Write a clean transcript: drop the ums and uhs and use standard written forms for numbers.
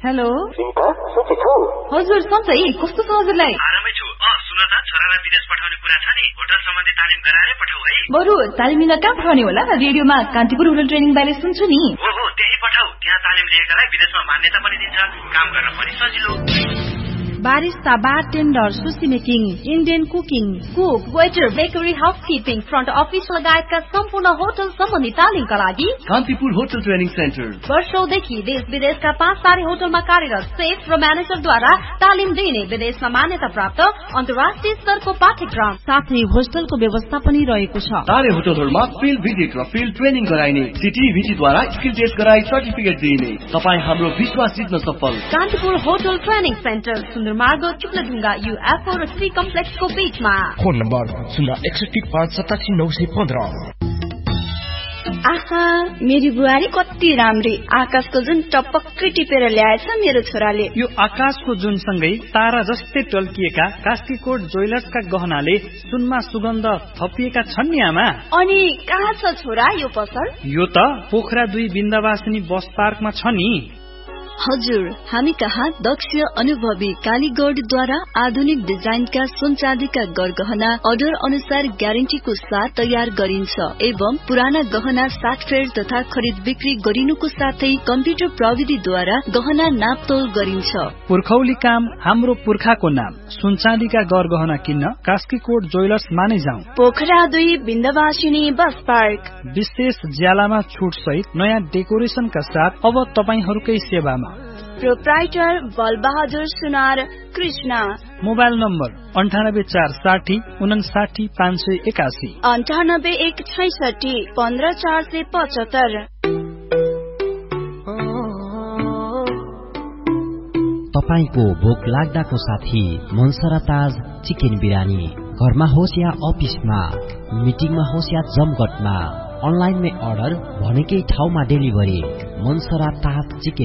Hello Sita सन्चै छौ? हजुर सन्चै, कस्तो छ हजुरलाई? आरामै छु। सुन त, छोरालाई विदेश पठाउने कुरा छ नि, होटल सम्बन्धी तालिम गराएरै पठाऊ है। बरु तालिम लिन कहाँ पठाउने होला? रेडियोमा कान्तिपुर होटल ट्रेनिङ बारे सुन्छु नि। हो त्यही पठाऊ। त्यहाँ तालिम लिएकालाई विदेशमा मान्यता पनि दिन्छ, काम गर्न पनि सजिलो। Barista, bartender, sushi making, Indian cooking, cook, waiter, bakery, housekeeping, front office लगायतका सम्पूर्ण होटल सम्बन्धी तालिमका लागि कान्तिपुर होटल ट्रेनिङ सेन्टर वर्षौंदेखि देश विदेशका 5 तारे होटलमा कार्यरत सेफ र म्यानेजरद्वारा तालिम दिइने विदेशमा मान्यता प्राप्त अन्तर्राष्ट्रिय स्तरको पाठ्यक्रम साथै होस्टलको व्यवस्था पनि रहेको छ। तारे होटलहरूमा फिल्ड भिजिट र फिल्ड ट्रेनिङ गराइने, सिटिभिटीद्वारा स्किल टेस्ट गराई सर्टिफिकेट दिइने। तपाईँ हाम्रो विश्वास जित्न सफल। Kantipur hotel training centre, सुन्दरमार्ग, चुक्लढुङ्गा, UFO र श्री कम्प्लेक्सको बीचमा। फोन नम्बर 061 आहा, मेरी बुहारी कति राम्री। आकाशको जुन टपक्कै टिपेर ल्याएछ मेरो छोराले। यो आकाशको जुन सँगै तारा जस्तै टल्किएका कास्कीकोट ज्वेलर्सका गहनाले सुनमा सुगन्ध थपिएका छन् नि आमा। अनि कहाँ छ छोरा यो पसल? यो त पोखरा 2 बिन्दावासिनी बस पार्कमा छ नि। हजुर, हामी कहाँ दक्ष अनुभवी कालीगढद्वारा आधुनिक डिजाइनका सुन चाँदीका गरगहना अर्डर अनुसार ग्यारेन्टीको साथ तयार गरिन्छ एवं पुराना गहना साटफेर तथा खरिद बिक्री गरिनुको साथै कम्प्युटर प्रविधिद्वारा गहना नापतोल गरिन्छ। पुर्खौली काम हाम्रो पुर्खाको नाम। सुन चाँदीका गरगहना किन्न कास्कीकोट ज्वेलर्स माने जाउँ। Pokhara 2 बिन्दावासिनी bus park. विशेष ज्यालामा छुट सहित नयाँ डेकोरेसनका साथ अब तपाईहरूकै सेवामा। प्रोप्राइटर बलबहादुर सुनार कृष्ण। Mobile number 9846 59581 9816 15475। तपाईको भोक लाग्दाको साथी मनसरा ताज चिकन बिरानी। घरमा होस् या अफिसमा, मिटिङमा होस् या जमघटमा, अनलाइनमै अर्डर, भनेकै ठाउँमा डेलिभरी। मनसरा ताज चिकन